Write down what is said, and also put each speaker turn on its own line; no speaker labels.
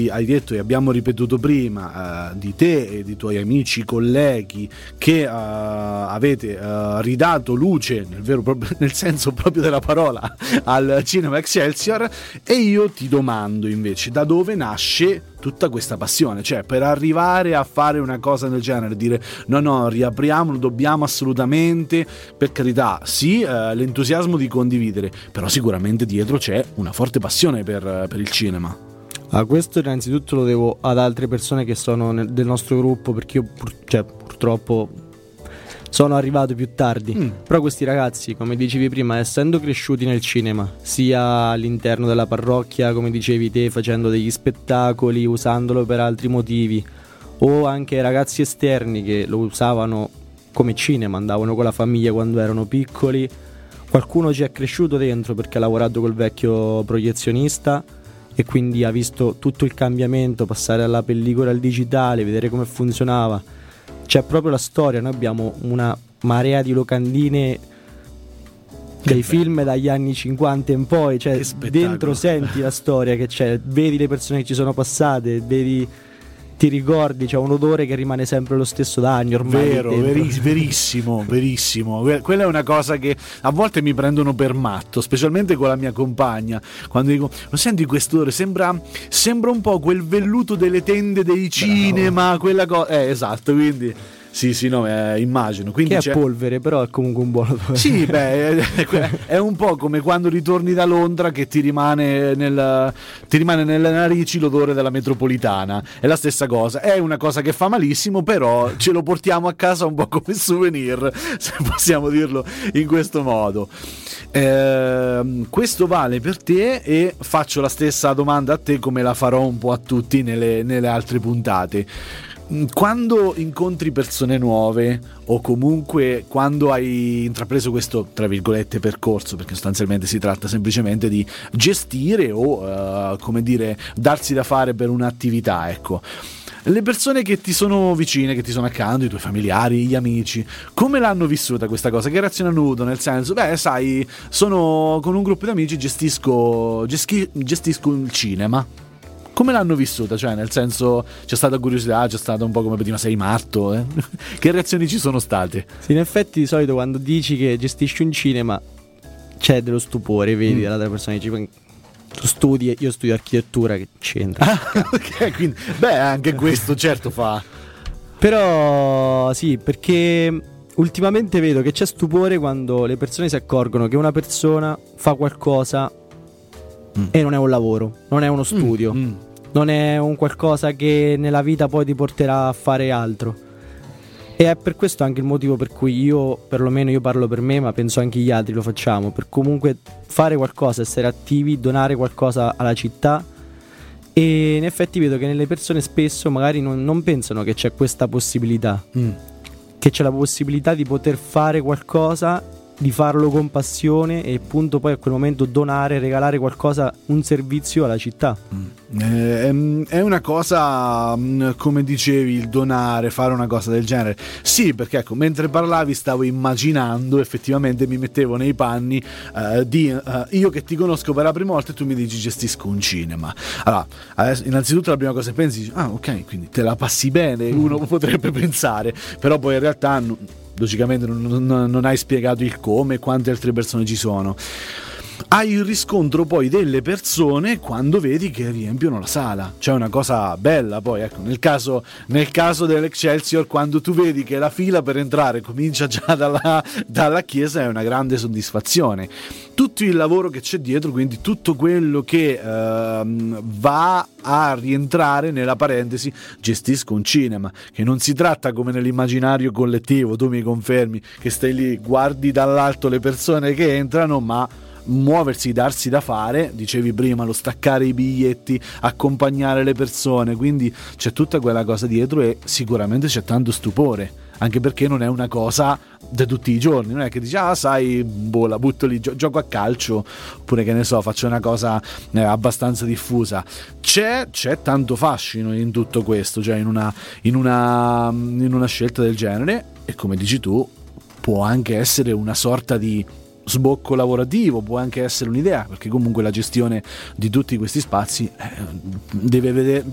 hai detto e abbiamo ripetuto prima, di te e di tuoi amici, colleghi che avete ridato luce nel senso proprio della parola al Cinema Excelsior, e io ti domando invece da dove nasce tutta questa passione, cioè per arrivare a fare una cosa del genere, dire no, riapriamolo, dobbiamo assolutamente, per carità, sì, l'entusiasmo di condividere, però sicuramente dietro c'è una forte passione per il cinema.
Questo innanzitutto lo devo ad altre persone che sono del nostro gruppo, perché io purtroppo sono arrivato più tardi. Però questi ragazzi, come dicevi prima, essendo cresciuti nel cinema, sia all'interno della parrocchia, come dicevi te, facendo degli spettacoli, usandolo per altri motivi, o anche ragazzi esterni che lo usavano come cinema, andavano con la famiglia quando erano piccoli, qualcuno ci è cresciuto dentro perché ha lavorato col vecchio proiezionista e quindi ha visto tutto il cambiamento, passare dalla pellicola al digitale, vedere come funzionava. C'è proprio la storia, noi abbiamo una marea di locandine dei film dagli anni 50 in poi, cioè dentro senti la storia che c'è, vedi le persone che ci sono passate, ti ricordi, c'è un odore che rimane sempre lo stesso da anni ormai.
Verissimo. Quella è una cosa che a volte mi prendono per matto, specialmente con la mia compagna, quando dico lo senti quest'odore, sembra un po' quel velluto delle tende dei cinema, quella cosa, esatto, quindi sì, no, immagino. Quindi
che è polvere, però è comunque un buon odore.
Sì, è un po' come quando ritorni da Londra che ti rimane nelle narici l'odore della metropolitana. È la stessa cosa. È una cosa che fa malissimo, però ce lo portiamo a casa un po' come souvenir, se possiamo dirlo in questo modo. Questo vale per te, e faccio la stessa domanda a te come la farò un po' a tutti nelle altre puntate. Quando incontri persone nuove, o comunque quando hai intrapreso questo, tra virgolette, percorso, perché sostanzialmente si tratta semplicemente di gestire o come dire, darsi da fare per un'attività, ecco, le persone che ti sono vicine, che ti sono accanto, i tuoi familiari, gli amici, come l'hanno vissuta questa cosa? Che reazione hanno avuto? Nel senso, sai, sono con un gruppo di amici, gestisco il cinema. Come l'hanno vissuta? Cioè, nel senso, c'è stata curiosità, c'è stata un po' come prima, sei matto? Che reazioni ci sono state?
Sì, in effetti di solito quando dici che gestisci un cinema c'è dello stupore, vedi, dall'altra persona dici tu studi, io studio architettura, che c'entra?
Ok, quindi, anche questo certo fa.
Però sì, perché ultimamente vedo che c'è stupore quando le persone si accorgono che una persona fa qualcosa e non è un lavoro, non è uno studio, non è un qualcosa che nella vita poi ti porterà a fare altro. E è per questo anche il motivo per cui perlomeno io parlo per me, ma penso anche gli altri lo facciamo, per comunque fare qualcosa, essere attivi, donare qualcosa alla città. E in effetti vedo che nelle persone spesso magari non pensano che c'è questa possibilità, che c'è la possibilità di poter fare qualcosa, di farlo con passione e appunto poi a quel momento donare, regalare qualcosa, un servizio alla città.
È una cosa, come dicevi, il donare, fare una cosa del genere. Sì, perché ecco, mentre parlavi stavo immaginando, effettivamente mi mettevo nei panni di io che ti conosco per la prima volta e tu mi dici gestisco un cinema. Allora, adesso, innanzitutto la prima cosa che pensi, ok, quindi te la passi bene, uno potrebbe pensare, però poi in realtà logicamente non hai spiegato il come e quante altre persone ci sono. Hai il riscontro poi delle persone quando vedi che riempiono la sala, cioè una cosa bella. Poi ecco, nel caso dell'Excelsior, quando tu vedi che la fila per entrare comincia già dalla chiesa, è una grande soddisfazione. Tutto il lavoro che c'è dietro, quindi tutto quello che va a rientrare nella parentesi gestisco un cinema, che non si tratta come nell'immaginario collettivo, tu mi confermi, che stai lì, guardi dall'alto le persone che entrano, ma muoversi, darsi da fare, dicevi prima, lo staccare i biglietti, accompagnare le persone, quindi c'è tutta quella cosa dietro e sicuramente c'è tanto stupore, anche perché non è una cosa da tutti i giorni, non è che dici sai, la butto lì, gioco a calcio, oppure che ne so, faccio una cosa abbastanza diffusa. C'è tanto fascino in tutto questo, cioè in una scelta del genere, e come dici tu può anche essere una sorta di sbocco lavorativo, può anche essere un'idea, perché comunque la gestione di tutti questi spazi deve